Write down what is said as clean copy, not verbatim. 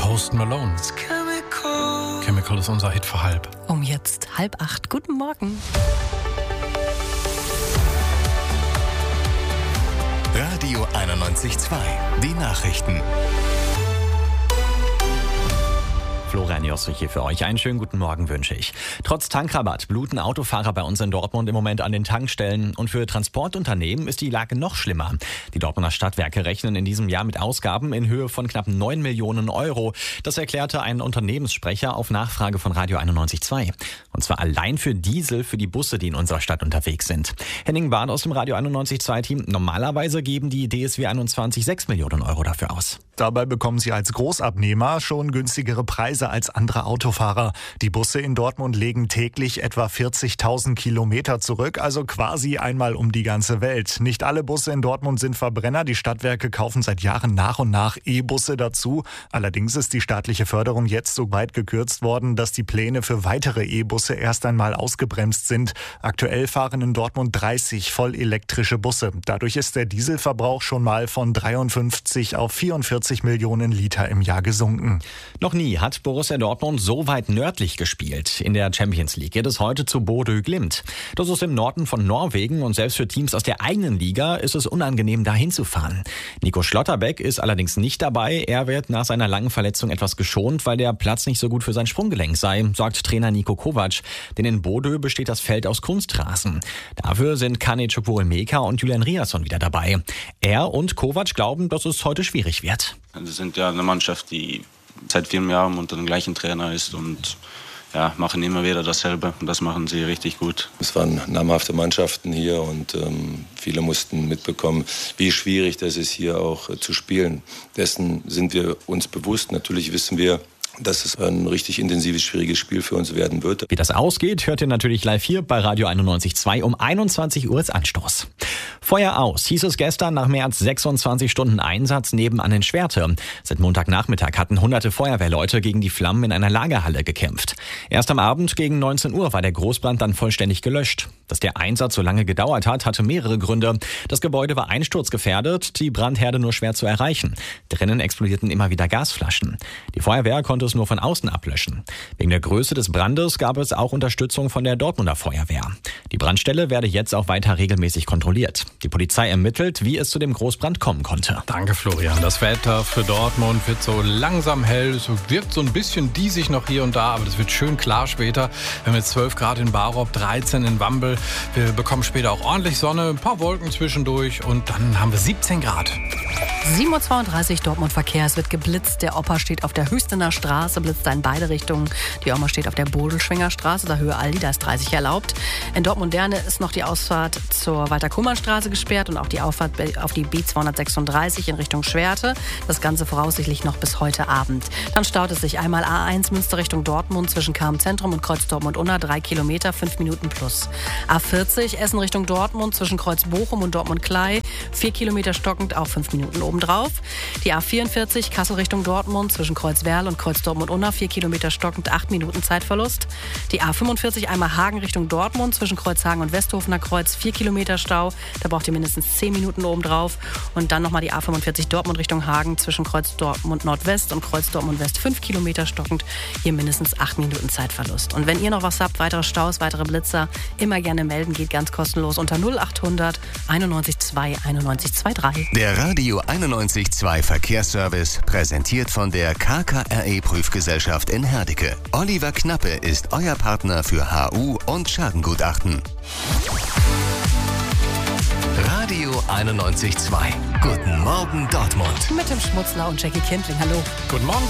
Post Malone. Chemical ist unser Hit für halb. Jetzt 7:30. Guten Morgen. Radio 91.2. Die Nachrichten. Florian Jossrich hier für euch. Einen schönen guten Morgen wünsche ich. Trotz Tankrabatt bluten Autofahrer bei uns in Dortmund im Moment an den Tankstellen. Und für Transportunternehmen ist die Lage noch schlimmer. Die Dortmunder Stadtwerke rechnen in diesem Jahr mit Ausgaben in Höhe von knapp 9 Millionen Euro. Das erklärte ein Unternehmenssprecher auf Nachfrage von Radio 91.2. Und zwar allein für Diesel für die Busse, die in unserer Stadt unterwegs sind. Henning Bahn aus dem Radio 91.2-Team. Normalerweise geben die DSW 21 6 Millionen Euro dafür aus. Dabei bekommen sie als Großabnehmer schon günstigere Preise als andere Autofahrer. Die Busse in Dortmund legen täglich etwa 40.000 Kilometer zurück, also quasi einmal um die ganze Welt. Nicht alle Busse in Dortmund sind Verbrenner. Die Stadtwerke kaufen seit Jahren nach und nach E-Busse dazu. Allerdings ist die staatliche Förderung jetzt so weit gekürzt worden, dass die Pläne für weitere E-Busse erst einmal ausgebremst sind. Aktuell fahren in Dortmund 30 vollelektrische Busse. Dadurch ist der Dieselverbrauch schon mal von 53 auf 44 Millionen Liter im Jahr gesunken. Noch nie hat Borussia Dortmund so weit nördlich gespielt. In der Champions League geht es heute zu Bodø Glimt. Das ist im Norden von Norwegen und selbst für Teams aus der eigenen Liga ist es unangenehm, dahin zu fahren. Nico Schlotterbeck ist allerdings nicht dabei. Er wird nach seiner langen Verletzung etwas geschont, weil der Platz nicht so gut für sein Sprunggelenk sei, sagt Trainer Niko Kovac. Denn in Bodø besteht das Feld aus Kunstrasen. Dafür sind Kane Chukwuemeka und Julian Riasson wieder dabei. Er und Kovac glauben, dass es heute schwierig wird. Wir sind ja eine Mannschaft, die seit 4 Jahren unter dem gleichen Trainer ist und machen immer wieder dasselbe. Und das machen sie richtig gut. Es waren namhafte Mannschaften hier und viele mussten mitbekommen, wie schwierig das ist, hier auch zu spielen. Dessen sind wir uns bewusst. Natürlich wissen wir, dass es ein richtig intensives, schwieriges Spiel für uns werden wird. Wie das ausgeht, hört ihr natürlich live hier bei Radio 91.2 um 21 Uhr ist Anstoß. Feuer aus, hieß es gestern nach mehr als 26 Stunden Einsatz nebenan in Schwerte. Seit Montagnachmittag hatten hunderte Feuerwehrleute gegen die Flammen in einer Lagerhalle gekämpft. Erst am Abend gegen 19 Uhr war der Großbrand dann vollständig gelöscht. Dass der Einsatz so lange gedauert hat, hatte mehrere Gründe. Das Gebäude war einsturzgefährdet, die Brandherde nur schwer zu erreichen. Drinnen explodierten immer wieder Gasflaschen. Die Feuerwehr konnte es nur von außen ablöschen. Wegen der Größe des Brandes gab es auch Unterstützung von der Dortmunder Feuerwehr. Die Brandstelle werde jetzt auch weiter regelmäßig kontrolliert. Die Polizei ermittelt, wie es zu dem Großbrand kommen konnte. Danke, Florian. Das Wetter für Dortmund wird so langsam hell. Es wirkt so ein bisschen diesig noch hier und da, aber das wird schön klar später. Wir haben jetzt 12 Grad in Barop, 13 in Wambel. Wir bekommen später auch ordentlich Sonne, ein paar Wolken zwischendurch und dann haben wir 17 Grad. 7:32 Uhr Dortmund-Verkehr. Es wird geblitzt. Der Opa steht auf der Hüstener Straße, blitzt da in beide Richtungen. Die Oma steht auf der Bodelschwinger Straße, da Höhe Aldi, da ist 30 erlaubt. In Dortmund-Derne ist noch die Ausfahrt zur Walter-Kummern-Straße gesperrt und auch die Auffahrt auf die B236 in Richtung Schwerte. Das Ganze voraussichtlich noch bis heute Abend. Dann staut es sich einmal A1 Münster Richtung Dortmund zwischen KM-Zentrum und Kreuz Dortmund-Unna, 3 Kilometer, 5 Minuten plus. A40 Essen Richtung Dortmund zwischen Kreuz Bochum und Dortmund-Klei, 4 Kilometer stockend, auch 5 Minuten obendrauf. Die A44 Kassel Richtung Dortmund zwischen Kreuz Werl und Kreuz Dortmund-Unna, 4 Kilometer stockend, 8 Minuten Zeitverlust. Die A45 einmal Hagen Richtung Dortmund zwischen Kreuzhagen und Westhofener Kreuz, 4 Kilometer Stau, da braucht ihr mindestens 10 Minuten obendrauf. Und dann nochmal die A45 Dortmund Richtung Hagen zwischen Kreuz Dortmund Nordwest und Kreuz Dortmund West, 5 Kilometer stockend, hier mindestens 8 Minuten Zeitverlust. Und wenn ihr noch was habt, weitere Staus, weitere Blitzer, immer gerne melden, geht ganz kostenlos unter 0800 91 2 91 23. Der Radio 91.2 Verkehrsservice präsentiert von der KKRE-Prüfgesellschaft in Herdecke. Oliver Knappe ist euer Partner für HU und Schadengutachten. Radio 91.2. Guten Morgen Dortmund. Mit dem Schmutzler und Jackie Kindling. Hallo. Guten Morgen.